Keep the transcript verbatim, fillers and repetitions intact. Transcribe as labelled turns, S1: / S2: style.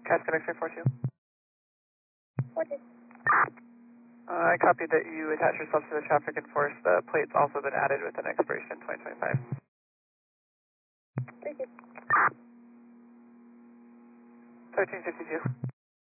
S1: Cascade X-ray four two.
S2: four two.
S1: Uh, I copied that you attach yourself to the traffic enforce. The plate's also been added with an expiration in twenty twenty-five.
S2: three two.
S1: thirteen fifty-two.